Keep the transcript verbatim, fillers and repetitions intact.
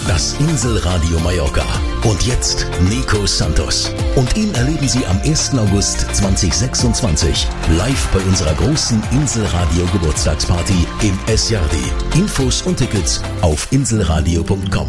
Das Inselradio Mallorca. Und jetzt Nico Santos. Und ihn erleben Sie am ersten August zweitausendsechsundzwanzig live bei unserer großen Inselradio Geburtstagsparty im Es Jardi. Infos und Tickets auf inselradio punkt com.